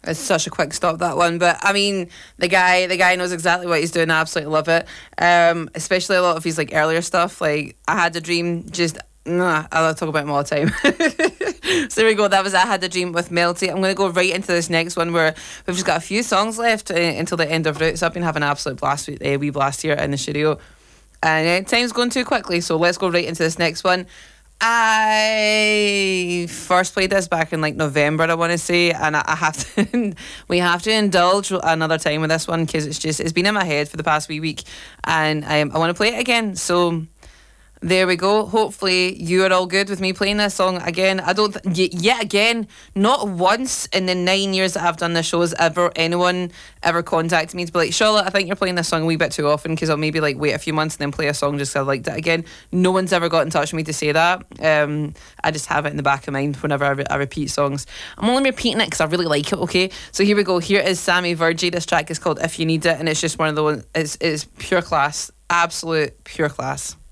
It's such a quick stop, that one. But I mean, the guy knows exactly what he's doing. I absolutely love it. Especially a lot of his like earlier stuff. Like I Had a Dream, just I'll talk about him all the time. So there we go. That was I Had a Dream with Melty. I'm going to go right into this next one where we've just got a few songs left until the end of Roots. I've been having an absolute blast with wee blast here in the studio. And time's going too quickly, so let's go right into this next one. I first played this back in like November, I want to say, and I have to we have to indulge another time with this one because it's been in my head for the past wee week, and I want to play it again. So there we go. Hopefully you are all good with me playing this song again. I don't yet again, not once in the 9 years that I've done this show has anyone ever contacted me to be like, Charlotte, I think you're playing this song a wee bit too often, because I'll maybe like wait a few months and then play a song just because I liked it again. No one's ever got in touch with me to say that. I just have it in the back of mind whenever I repeat songs. I'm only repeating it because I really like it. Okay, so here we go. Here is Sammy Virgie. This track is called If You Need It, and it's just one of the ones. It's pure class, absolute pure class.